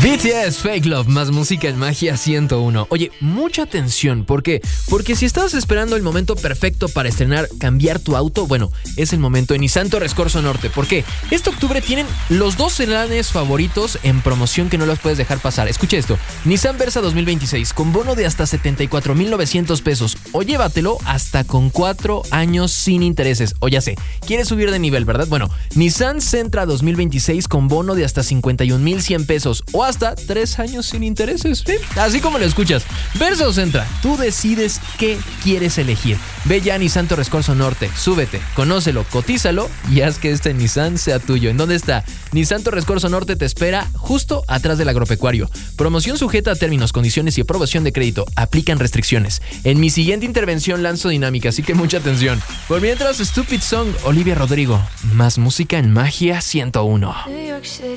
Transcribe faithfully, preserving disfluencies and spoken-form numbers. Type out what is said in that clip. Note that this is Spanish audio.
B T S, Fake Love, más música en Magia ciento uno. Oye, mucha atención, ¿por qué? Porque si estabas esperando el momento perfecto para estrenar, cambiar tu auto, bueno, es el momento en Nissan Torres Corso Norte. ¿Por qué? Este octubre tienen los dos sedanes favoritos en promoción que no los puedes dejar pasar. Escucha esto, Nissan Versa dos mil veintiséis con bono de hasta setenta y cuatro mil novecientos pesos o llévatelo hasta con cuatro años sin intereses. O ya sé, ¿quieres subir de nivel, verdad? Bueno, Nissan Sentra dos mil veintiséis con bono de hasta cincuenta y un mil cien pesos o hasta tres años sin intereses. ¿Sí? Así como lo escuchas. Versa o Sentra, tú decides qué quieres elegir. Ve ya a Nissan Torres Corso Norte, súbete, conócelo, cotízalo y haz que este Nissan sea tuyo. ¿En dónde está? Nissan Torres Corso Norte te espera justo atrás del agropecuario. Promoción sujeta a términos, condiciones y aprobación de crédito. Aplican restricciones. En mi siguiente intervención lanzo dinámica, así que mucha atención. Por mientras, Stupid Song, Olivia Rodrigo. Más música en Magia ciento uno.